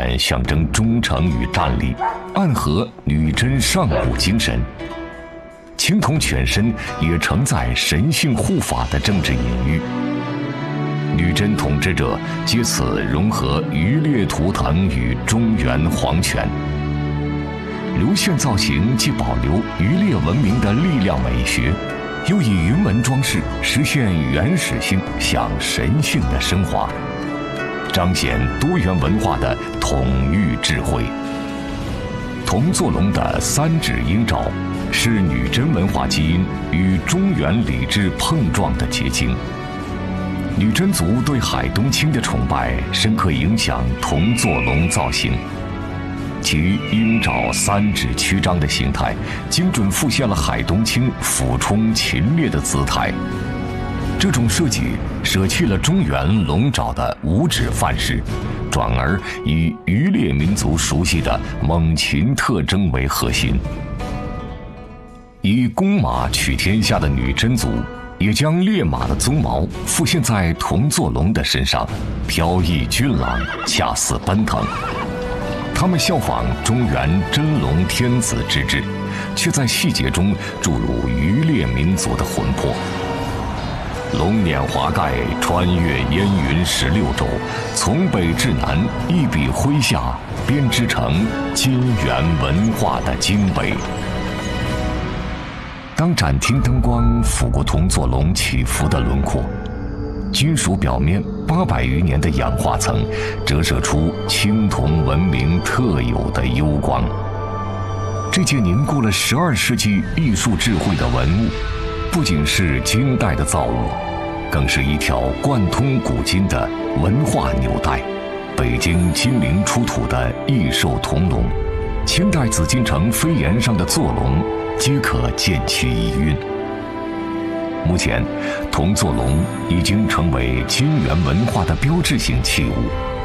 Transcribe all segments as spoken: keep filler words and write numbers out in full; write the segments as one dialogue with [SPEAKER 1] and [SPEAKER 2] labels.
[SPEAKER 1] 犬象征忠诚与战力，暗合女真上古精神。青铜犬身也承载神性护法的政治隐喻。女真统治者借此融合渔猎图腾与中原皇权。流线造型既保留渔猎文明的力量美学，又以云纹装饰实现原始性向神性的升华，彰显多元文化的统御智慧。铜座龙的三指鹰爪是女真文化基因与中原礼制碰撞的结晶。女真族对海东青的崇拜深刻影响铜座龙造型，其鹰爪三指曲张的形态精准复现了海东青俯冲禽猎的姿态。这种设计舍弃了中原龙爪的五指范式，转而以渔猎民族熟悉的猛禽特征为核心。以公马取天下的女真族也将烈马的鬃毛复现在铜座龙的身上，飘逸俊朗，恰似奔腾。他们效仿中原真龙天子之制，却在细节中注入渔猎民族的魂魄。龙辇华盖，穿越烟云十六州，从北至南，一笔挥下，编织成金元文化的经纬。当展厅灯光拂过铜座龙起伏的轮廓，金属表面八百余年的氧化层折射出青铜文明特有的幽光。这件凝固了十二世纪艺术智慧的文物，不仅是金代的造物，更是一条贯通古今的文化纽带。北京金陵出土的异兽铜龙，清代紫禁城飞檐上的座龙，皆可见其遗韵。目前，铜座龙已经成为金元文化的标志性器物。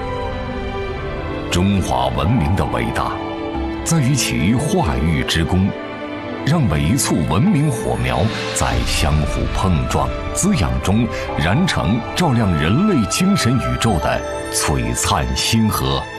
[SPEAKER 1] 中华文明的伟大，在于其化育之功，让每一簇文明火苗在相互碰撞、滋养中燃成照亮人类精神宇宙的璀璨星河。